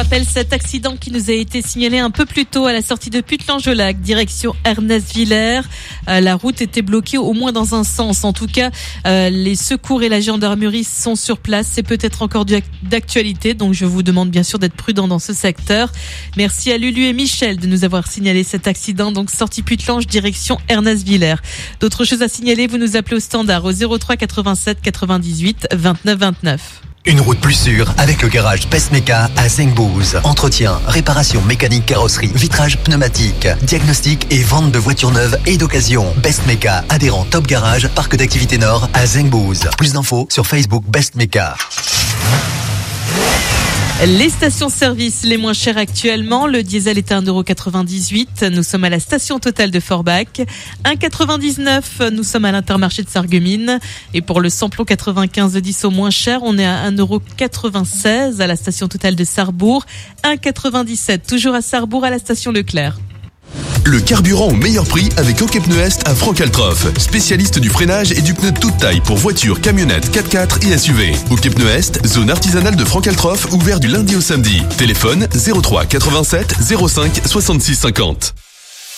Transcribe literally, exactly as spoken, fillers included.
rappelle cet accident qui nous a été signalé un peu plus tôt à la sortie de Puttelange-au-Lac, direction Ernest-Villers. Euh, la route était bloquée au moins dans un sens. En tout cas, euh, les secours et la gendarmerie sont sur place. C'est peut-être encore d'actualité, donc je vous demande bien sûr d'être prudent dans ce secteur. Merci à Lulu et Michel de nous avoir signalé cet accident, donc sortie Puttelange, direction Ernest-Villers. D'autres choses à signaler, vous nous appelez au standard au zéro trois quatre-vingt-sept quatre-vingt-dix-huit vingt-neuf vingt-neuf. Une route plus sûre avec le garage Best Meca à Zengbouz. Entretien, réparation mécanique, carrosserie, vitrage pneumatique, diagnostic et vente de voitures neuves et d'occasion. Best Meca, adhérent Top Garage, parc d'activité Nord à Zengbouz. Plus d'infos sur Facebook Best Meca. Les stations-service les moins chères actuellement, le diesel est à un euro quatre-vingt-dix-huit, nous sommes à la station Total de Forbach. un euro quatre-vingt-dix-neuf, nous sommes à l'Intermarché de Sarreguemines. Et pour le samplon quatre-vingt-quinze dix au moins cher, on est à un euro quatre-vingt-seize à la station Total de Sarrebourg. un euro quatre-vingt-dix-sept, toujours à Sarrebourg à la station Leclerc. Le carburant au meilleur prix avec OK Pneus Est à Franck-Altroff. Spécialiste du freinage et du pneu de toute taille pour voitures, camionnettes, quatre-quatre et S U V. OK Pneus Est, zone artisanale de Franck-Altroff, ouvert du lundi au samedi. Téléphone zéro trois quatre-vingt-sept zéro cinq soixante-six cinquante.